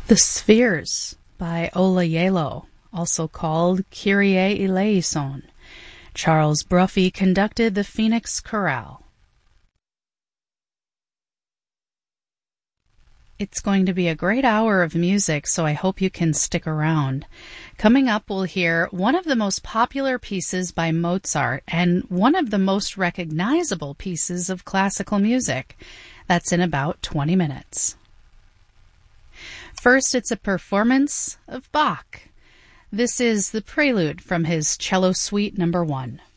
The Spheres by Ola Yelo, also called Kyrie Eleison. Charles Bruffy conducted the Phoenix Chorale. It's going to be a great hour of music, so I hope you can stick around. Coming up, we'll hear one of the most popular pieces by Mozart and one of the most recognizable pieces of classical music. That's in about 20 minutes. First, it's a performance of Bach. This is the prelude from his Cello Suite No. 1.